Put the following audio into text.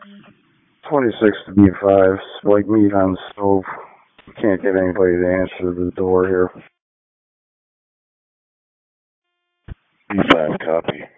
26 to B5, spike meat on the stove. Can't get anybody to answer the door here. B5, copy.